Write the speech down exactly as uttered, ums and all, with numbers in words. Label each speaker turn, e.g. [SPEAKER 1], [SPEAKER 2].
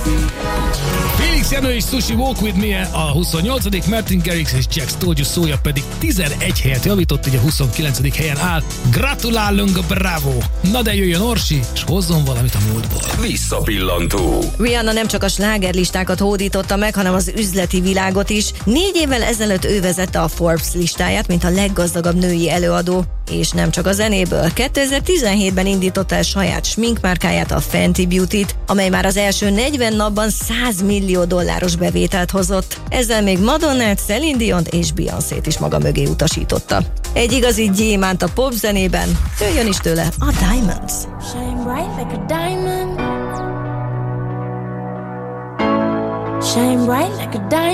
[SPEAKER 1] Félix Jenő és Sushi Walk With Me a huszonnyolcadik Martin Garrix és Jax Told You So-ja pedig tizenegy helyet javított, így a huszonkilencedik helyen áll. Gratulálunk, bravo! Na de jöjjön Orsi, és hozzon valamit a múltból.
[SPEAKER 2] Visszapillantó.
[SPEAKER 3] Rihanna nem csak a slágerlistákat hódította meg, hanem az üzleti világot is. Négy évvel ezelőtt ő vezette a Forbes listáját, mint a leggazdagabb női előadó. És nem csak a zenéből. kétezer-tizenhétben indította el saját sminkmárkáját, a Fenty Beauty-t, amely már az első negyven napban száz millió dolláros bevételt hozott. Ezzel még Madonnát, Celine Diont és Beyoncét is maga mögé utasította. Egy igazi gyémánt a popzenében, jöjjön is tőle a Diamonds.
[SPEAKER 4] Shine bright like a diamond. Shine bright like a diamond.